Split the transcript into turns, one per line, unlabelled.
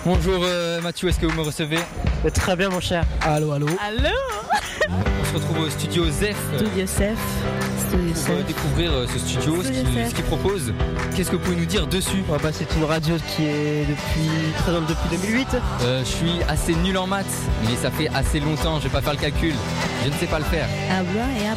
Bonjour Mathieu, est-ce que vous me recevez?
Très bien mon cher.
Allô.
Allô.
On se retrouve au studio ZEF.
Studio ZEF.
Pour découvrir ce studio, ce qu'il propose. Qu'est-ce que vous pouvez nous dire dessus?
C'est une radio qui est présente depuis 2008.
Je suis assez nul en maths, mais ça fait assez longtemps, je vais pas faire le calcul. Je ne sais pas le faire.
À boire et à